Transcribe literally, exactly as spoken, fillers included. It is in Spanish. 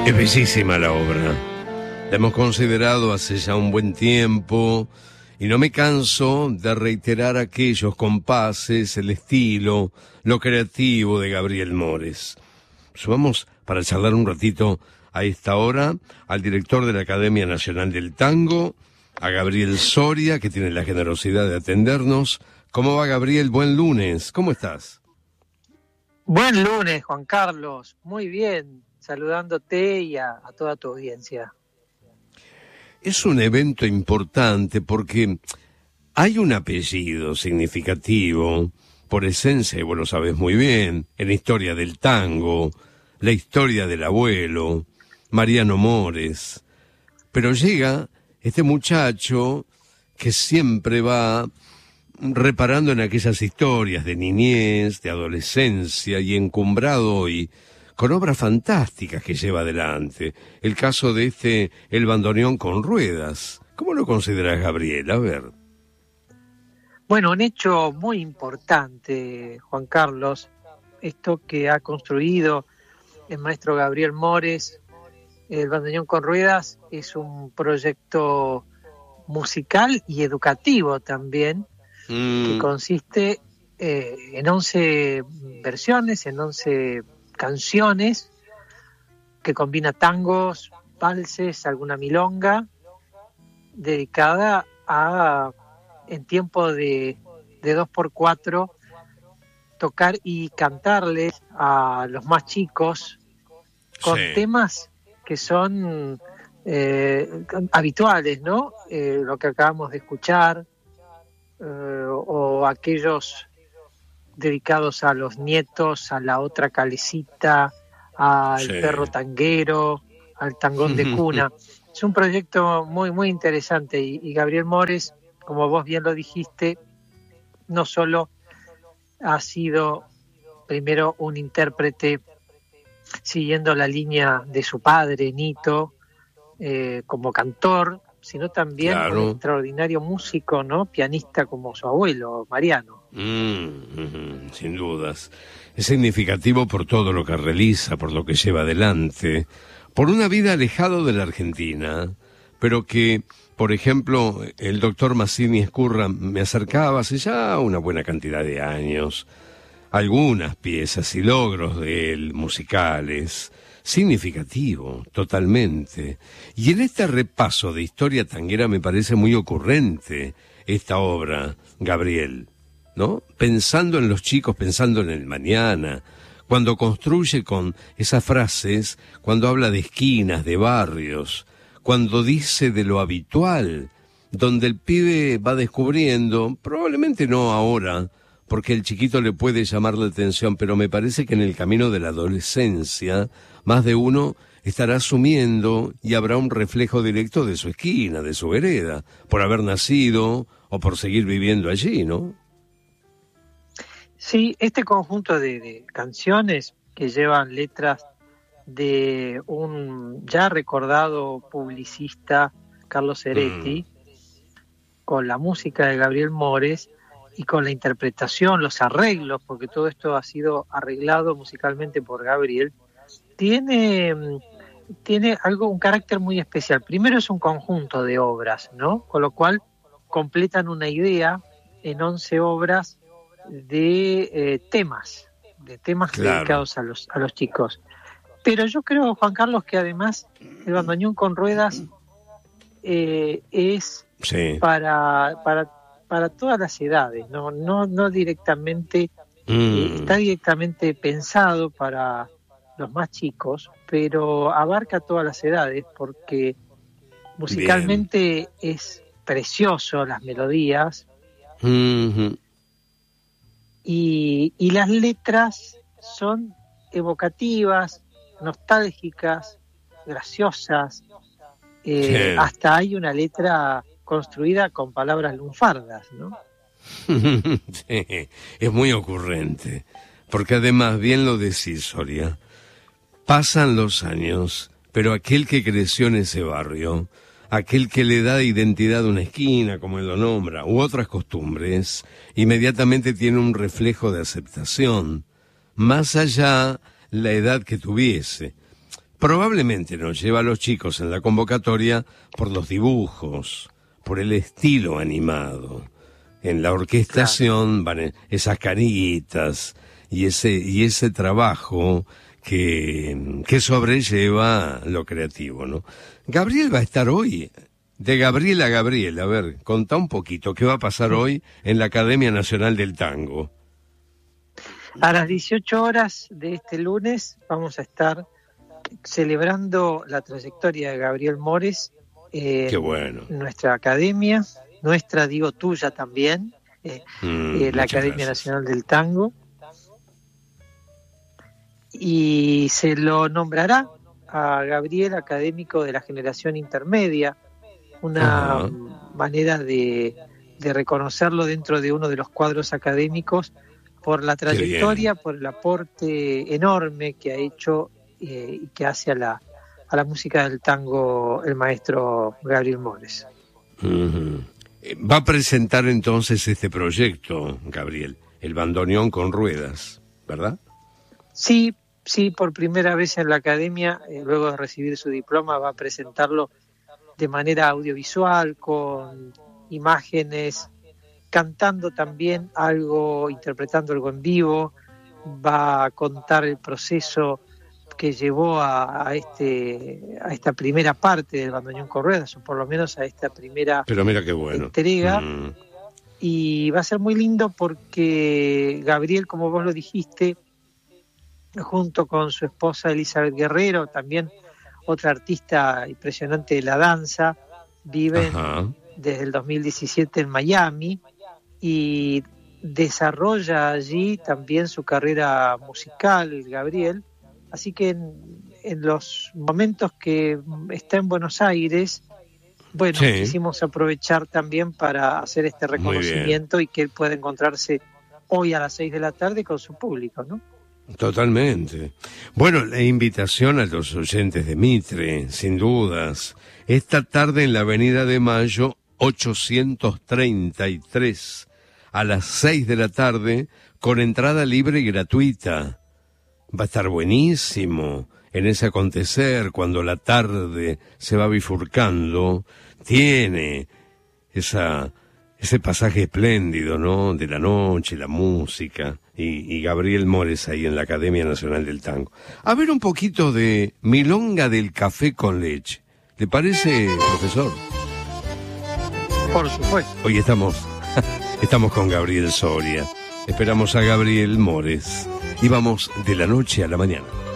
Es bellísima la obra. La hemos considerado hace ya un buen tiempo y no me canso de reiterar aquellos compases, el estilo, lo creativo de Gabriel Mores. Subamos para charlar un ratito a esta hora al director de la Academia Nacional del Tango, a Gabriel Soria, que tiene la generosidad de atendernos. ¿Cómo va, Gabriel? Buen lunes. ¿Cómo estás? Buen lunes, Juan Carlos. Muy bien. Saludándote y a, a toda tu audiencia. Es un evento importante porque hay un apellido significativo, por esencia, y vos lo sabés muy bien, en la historia del tango, la historia del abuelo, Mariano Mores. Pero llega este muchacho que siempre va reparando en aquellas historias de niñez, de adolescencia y encumbrado hoy con obras fantásticas que lleva adelante. El caso de este El bandoneón con ruedas. ¿Cómo lo consideras, Gabriel? A ver. Bueno, un hecho muy importante, Juan Carlos, esto que ha construido el maestro Gabriel Mores, El bandoneón con ruedas, es un proyecto musical y educativo también, mm. que consiste eh, en once versiones, en once canciones, que combina tangos, valses, alguna milonga, dedicada a, en tiempo de, de dos por cuatro, tocar y cantarles a los más chicos con sí. temas que son eh, habituales, ¿no? Eh, lo que acabamos de escuchar, eh, o aquellos dedicados a los nietos, a la otra calecita, al sí. perro tanguero, al tangón de cuna. Es un proyecto muy, muy interesante y, y Gabriel Mores, como vos bien lo dijiste, no solo ha sido primero un intérprete siguiendo la línea de su padre, Nito, eh, como cantor, sino también claro. un extraordinario músico, ¿no? Pianista como su abuelo, Mariano. Mm, mm, sin dudas. Es significativo por todo lo que realiza, por lo que lleva adelante, por una vida alejado de la Argentina, pero que, por ejemplo, el doctor Massini Escurra me acercaba hace ya una buena cantidad de años algunas piezas y logros de él, musicales, significativo, totalmente. Y en este repaso de historia tanguera me parece muy ocurrente esta obra, Gabriel, ¿no? Pensando en los chicos, pensando en el mañana, cuando construye con esas frases, cuando habla de esquinas, de barrios, cuando dice de lo habitual, donde el pibe va descubriendo, probablemente no ahora, porque el chiquito le puede llamar la atención, pero me parece que en el camino de la adolescencia, más de uno estará asumiendo y habrá un reflejo directo de su esquina, de su vereda, por haber nacido o por seguir viviendo allí, ¿no? Sí, este conjunto de, de canciones que llevan letras de un ya recordado publicista, Carlos Ceretti, mm. con la música de Gabriel Mores y con la interpretación, los arreglos, porque todo esto ha sido arreglado musicalmente por Gabriel, tiene, tiene algo, un carácter muy especial. Primero es un conjunto de obras, ¿no? Con lo cual completan una idea en once obras de eh, temas, de temas claro. dedicados a los, a los chicos. Pero yo creo, Juan Carlos, que además el bandoneón con ruedas eh, es sí. para, para, para todas las edades, no, no, no directamente, mm. eh, está directamente pensado para los más chicos, pero abarca todas las edades porque musicalmente Bien. es precioso las melodías mm-hmm. y, y las letras son evocativas, nostálgicas, graciosas, eh, sí. hasta hay una letra construida con palabras lunfardas, ¿no? Sí, es muy ocurrente, porque además, bien lo decís, Soria, pasan los años, pero aquel que creció en ese barrio, aquel que le da identidad a una esquina, como él lo nombra, u otras costumbres, inmediatamente tiene un reflejo de aceptación, más allá la edad que tuviese. probablemente nos lleva a los chicos en la convocatoria por los dibujos, por el estilo animado. En la orquestación claro. van esas caritas y ese y ese trabajo que, que sobrelleva lo creativo, ¿no? Gabriel va a estar hoy, de Gabriel a Gabriel. A ver, contá un poquito, ¿qué va a pasar sí. hoy en la Academia Nacional del Tango? A las dieciocho horas de este lunes vamos a estar celebrando la trayectoria de Gabriel Mores en Qué bueno. nuestra academia, nuestra, digo, tuya también, eh, mm, eh, la Academia gracias. Nacional del Tango. Y se lo nombrará a Gabriel académico de la generación intermedia, una Ajá. manera de, de reconocerlo dentro de uno de los cuadros académicos por la trayectoria, por el aporte enorme que ha hecho eh, y que hace a la, a la música del tango el maestro Gabriel Mores. Uh-huh. Va a presentar entonces este proyecto, Gabriel, el bandoneón con ruedas, ¿verdad? Sí, sí, por primera vez en la academia, eh, luego de recibir su diploma, va a presentarlo de manera audiovisual, con imágenes, cantando también algo, interpretando algo en vivo. Va a contar el proceso que llevó a, a este a esta primera parte del bandoneón con ruedas, o por lo menos a esta primera Pero mira qué bueno. entrega. Mm. Y va a ser muy lindo porque Gabriel, como vos lo dijiste, junto con su esposa Elizabeth Guerrero, también otra artista impresionante de la danza, viven Ajá. desde el dos mil diecisiete en Miami y desarrolla allí también su carrera musical, Gabriel. Así que en, en los momentos que está en Buenos Aires, bueno, sí. quisimos aprovechar también para hacer este reconocimiento y que él pueda encontrarse hoy a las seis de la tarde con su público, ¿no? Totalmente. Bueno, la invitación a los oyentes de Mitre, sin dudas. Esta tarde en la Avenida de Mayo, ochocientos treinta y tres, a las seis de la tarde, con entrada libre y gratuita. Va a estar buenísimo en ese acontecer, cuando la tarde se va bifurcando. Tiene esa... ese pasaje espléndido, ¿no? De la noche, la música, y, y Gabriel Mores ahí en la Academia Nacional del Tango. A ver un poquito de Milonga del Café con Leche. ¿Le parece, profesor? Por supuesto. Hoy estamos, estamos con Gabriel Soria. Esperamos a Gabriel Mores y vamos de la noche a la mañana.